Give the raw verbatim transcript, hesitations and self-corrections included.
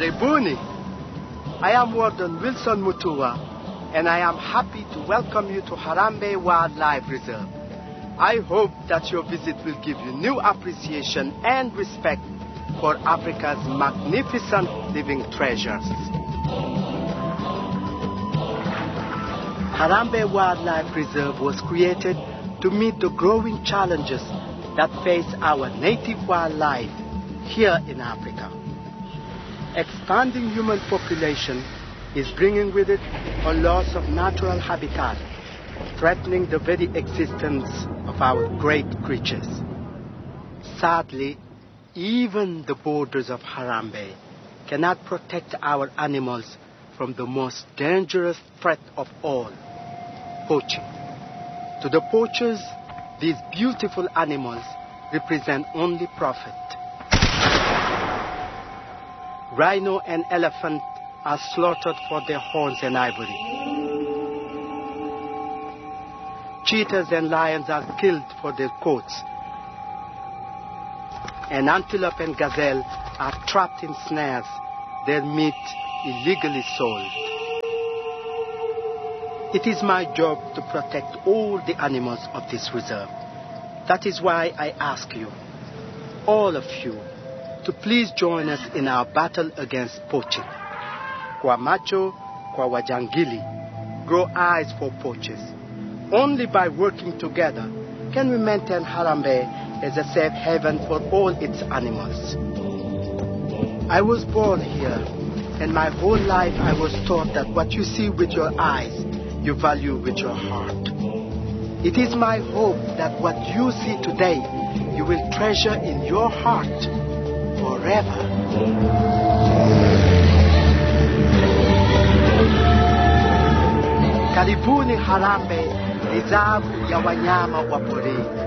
Karibuni. I am Warden Wilson Mutua, and I am happy to welcome you to Harambee Wildlife Reserve. I hope that your visit will give you new appreciation and respect for Africa's magnificent living treasures. Harambee Wildlife Reserve was created to meet the growing challenges that face our native wildlife here in Africa. Expanding human population is bringing with it a loss of natural habitat, threatening the very existence of our great creatures. Sadly, even the borders of Harambee cannot protect our animals from the most dangerous threat of all, poaching. To the poachers, these beautiful animals represent only profit. Rhino and elephant are slaughtered for their horns and ivory. Cheetahs and lions are killed for their coats. And antelope and gazelle are trapped in snares, their meat illegally sold. It is my job to protect all the animals of this reserve. That is why I ask you, all of you, to please join us in our battle against poaching. Kwa macho, kwa wajangili, grow eyes for poachers. Only by working together can we maintain Harambee as a safe haven for all its animals. I was born here, and my whole life I was taught that what you see with your eyes, you value with your heart. It is my hope that what you see today, you will treasure in your heart forever. Karibuni Harambee, reserve ya wanyama wa porini.